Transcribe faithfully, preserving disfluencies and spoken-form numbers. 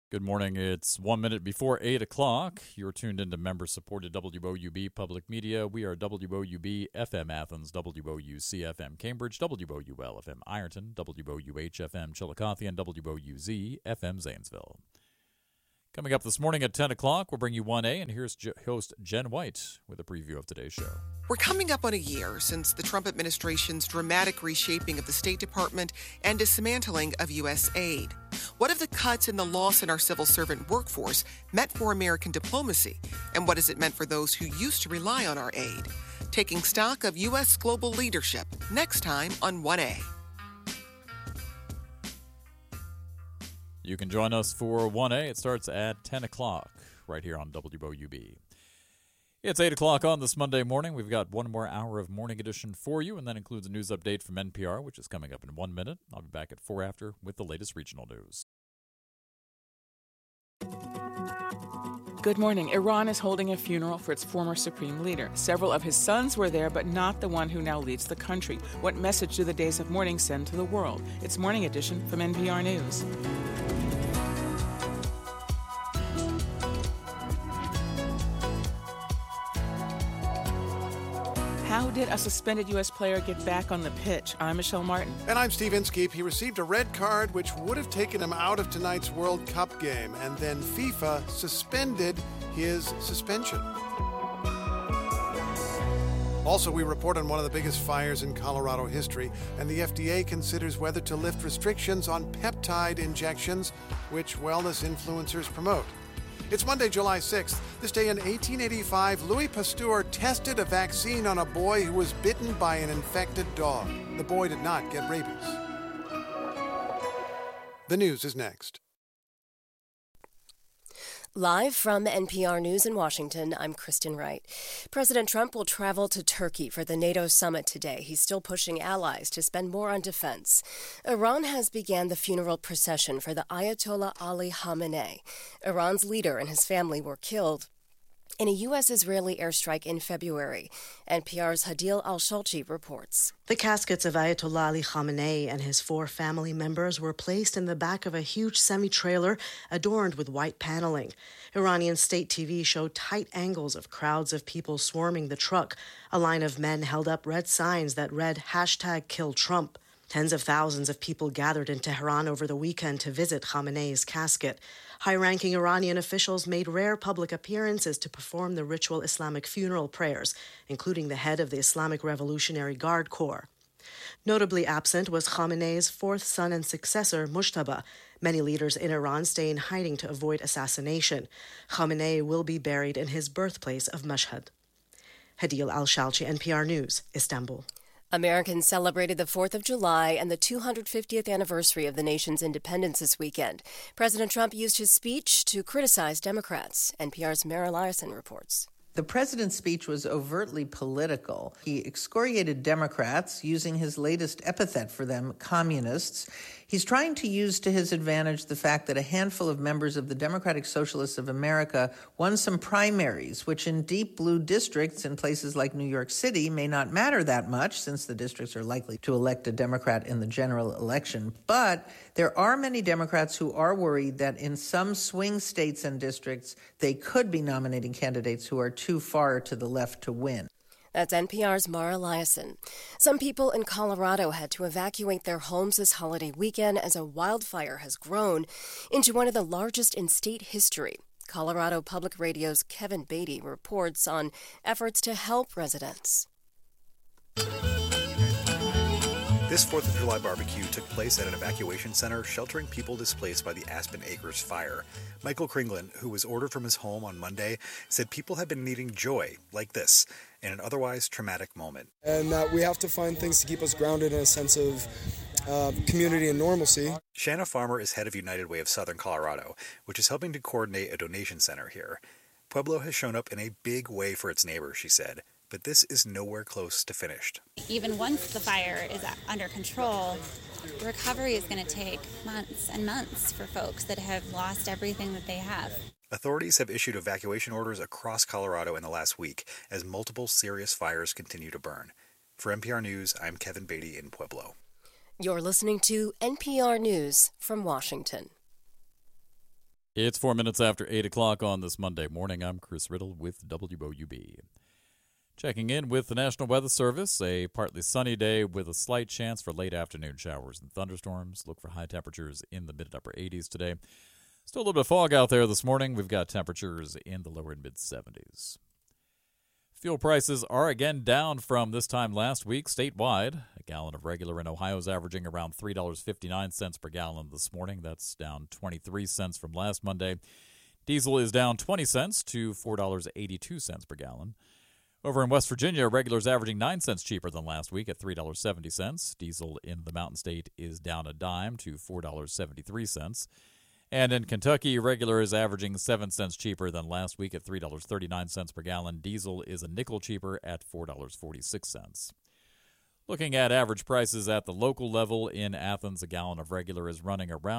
Good morning. It's one minute before eight o'clock. You're tuned into member-supported W O U B Public Media. We are W O U B F M Athens, W O U C F M Cambridge, W O U L F M Ironton, W O U H F M Chillicothe, and W O U Z F M Zanesville. Coming up this morning at ten o'clock, we'll bring you one A, and here's host Jen White with a preview of today's show. We're coming up on a year since the Trump administration's dramatic reshaping of the State Department and dismantling of U S aid. What have the cuts and the loss in our civil servant workforce meant for American diplomacy? And what has it meant for those who used to rely on our aid? Taking stock of U S global leadership, next time on one A. You can join us for one A. It starts at ten o'clock right here on W O U B. It's eight o'clock on this Monday morning. We've got one more hour of Morning Edition for you, and that includes a news update from N P R, which is coming up in one minute. I'll be back at four after with the latest regional news. Good morning. Iran is holding a funeral for its former supreme leader. Several of his sons were there, but not the one who now leads the country. What message do the days of mourning send to the world? It's Morning Edition from N P R News. How did a suspended U S player get back on the pitch? I'm Michelle Martin. And I'm Steve Inskeep. He received a red card which would have taken him out of tonight's World Cup game, and then FIFA suspended his suspension. Also, we report on one of the biggest fires in Colorado history, and the F D A considers whether to lift restrictions on peptide injections, which wellness influencers promote. It's Monday, July sixth. This day in eighteen eighty-five, Louis Pasteur tested a vaccine on a boy who was bitten by an infected dog. The boy did not get rabies. The news is next. Live from N P R News in Washington, I'm Kristen Wright. President Trump will travel to Turkey for the NATO summit today. He's still pushing allies to spend more on defense. Iran has began the funeral procession for the Ayatollah Ali Khamenei. Iran's leader and his family were killed in a U S-Israeli airstrike in February. N P R's Hadil Al-Shalchi reports. The caskets of Ayatollah Ali Khamenei and his four family members were placed in the back of a huge semi-trailer adorned with white paneling. Iranian state T V showed tight angles of crowds of people swarming the truck. A line of men held up red signs that read hashtag Kill Trump. Tens of thousands of people gathered in Tehran over the weekend to visit Khamenei's casket. High-ranking Iranian officials made rare public appearances to perform the ritual Islamic funeral prayers, including the head of the Islamic Revolutionary Guard Corps. Notably absent was Khamenei's fourth son and successor, Mujtaba. Many leaders in Iran stay in hiding to avoid assassination. Khamenei will be buried in his birthplace of Mashhad. Hadil Al-Shalchi, N P R News, Istanbul. Americans celebrated the fourth of July and the two hundred fiftieth anniversary of the nation's independence this weekend. President Trump used his speech to criticize Democrats. N P R's Mara Larson reports. The president's speech was overtly political. He excoriated Democrats, using his latest epithet for them, communists. He's trying to use to his advantage the fact that a handful of members of the Democratic Socialists of America won some primaries, which in deep blue districts in places like New York City may not matter that much, since the districts are likely to elect a Democrat in the general election. But there are many Democrats who are worried that in some swing states and districts, they could be nominating candidates who are too far to the left to win. That's N P R's Mara Liasson. Some people in Colorado had to evacuate their homes this holiday weekend as a wildfire has grown into one of the largest in state history. Colorado Public Radio's Kevin Beatty reports on efforts to help residents. This fourth of July barbecue took place at an evacuation center sheltering people displaced by the Aspen Acres fire. Michael Kringlin, who was ordered from his home on Monday, said people have been needing joy like this in an otherwise traumatic moment. And that we have to find things to keep us grounded in a sense of uh, community and normalcy. Shanna Farmer is head of United Way of Southern Colorado, which is helping to coordinate a donation center here. Pueblo has shown up in a big way for its neighbors, she said. But this is nowhere close to finished. Even once the fire is under control, the recovery is going to take months and months for folks that have lost everything that they have. Authorities have issued evacuation orders across Colorado in the last week as multiple serious fires continue to burn. For N P R News, I'm Kevin Beatty in Pueblo. You're listening to N P R News from Washington. It's four minutes after eight o'clock on this Monday morning. I'm Chris Riddle with W O U B. Checking in with the National Weather Service, a partly sunny day with a slight chance for late afternoon showers and thunderstorms. Look for high temperatures in the mid to upper eighties today. Still a little bit of fog out there this morning. We've got temperatures in the lower and mid seventies. Fuel prices are again down from this time last week statewide. A gallon of regular in Ohio is averaging around three dollars and fifty-nine cents per gallon this morning. That's down twenty-three cents from last Monday. Diesel is down twenty cents to four dollars and eighty-two cents per gallon. Over in West Virginia, regular is averaging nine cents cheaper than last week at three dollars and seventy cents. Diesel in the Mountain State is down a dime to four dollars and seventy-three cents. And in Kentucky, regular is averaging seven cents cheaper than last week at three dollars and thirty-nine cents per gallon. Diesel is a nickel cheaper at four dollars and forty-six cents. Looking at average prices at the local level in Athens, a gallon of regular is running around